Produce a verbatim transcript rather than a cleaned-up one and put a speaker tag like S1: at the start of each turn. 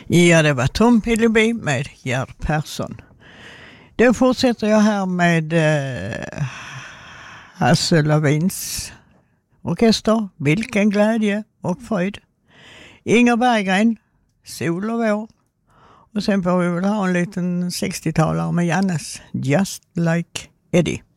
S1: Ja, det var Tom Hilleby med Gerd Persson. Då fortsätter jag här med eh, Hasse Lavins orkester, Vilken glädje och fröjd. Inger Berggren, Sol och vår. Och sen får vi väl ha en liten sextiotalare med Jannes, Just Like Eddie.